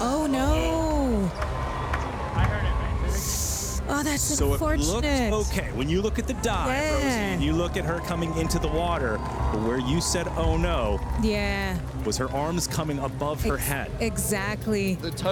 Oh, no. I heard it, man. Oh, that's So unfortunate. it looked okay. When you look at the dive, Yeah. Rosie, and you look at her coming into the water, where you said, oh no, Yeah. was her arms coming above her head. Exactly. The